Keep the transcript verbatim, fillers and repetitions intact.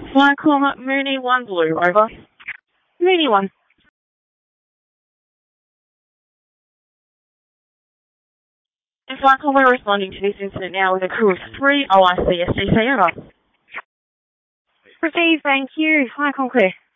Flight caller Mooney one Blue, over. Mooney one. And flight caller, we're responding to this incident now with a crew of three O I C S D C, over. Received, thank you. Flight call clear.